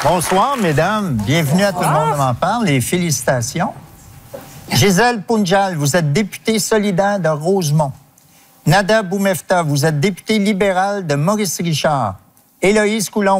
Bonsoir, mesdames. Bienvenue à Tout le monde m'en parle et félicitations. Gisèle Punjal, vous êtes députée solidaire de Rosemont. Nada Boumefta, vous êtes députée libérale de Maurice-Richard. Héloïse Coulon,